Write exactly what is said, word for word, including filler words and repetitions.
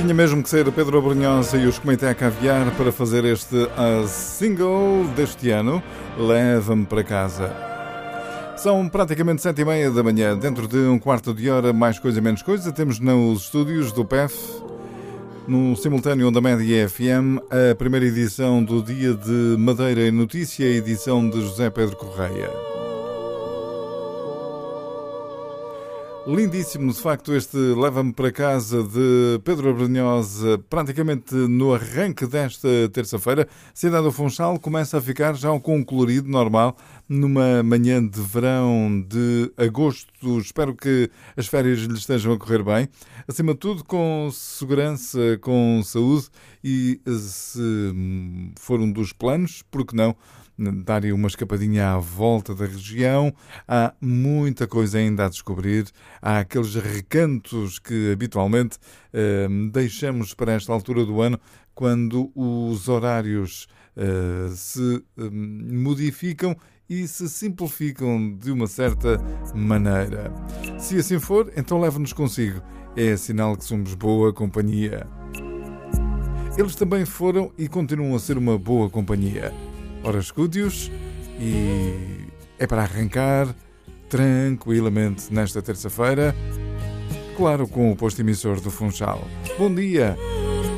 Tinha mesmo que ser Pedro Abrunhosa e os Comitê Caviar para fazer este uh, single deste ano, Leva-me para Casa. São praticamente sete e meia da manhã. Dentro de um quarto de hora, mais coisa menos coisa, temos nos estúdios do P E F, no simultâneo da Média F M, a primeira edição do Dia de Madeira e Notícia, a edição de José Pedro Correia. Lindíssimo, de facto, este Leva-me para Casa de Pedro Abrunhosa, praticamente no arranque desta terça-feira. Cidade do Funchal começa a ficar já com um colorido normal numa manhã de verão de agosto. Espero que as férias lhe estejam a correr bem. Acima de tudo, com segurança, com saúde e, se for um dos planos, por que não, darem uma escapadinha à volta da região. Há muita coisa ainda a descobrir. Há aqueles recantos que habitualmente eh, deixamos para esta altura do ano, quando os horários eh, se eh, modificam e se simplificam de uma certa maneira. Se assim for, então leve-nos consigo. É sinal que somos boa companhia. Eles também foram e continuam a ser uma boa companhia. Ora, escute-os e é para arrancar tranquilamente nesta terça-feira, claro, com o posto emissor do Funchal. Bom dia!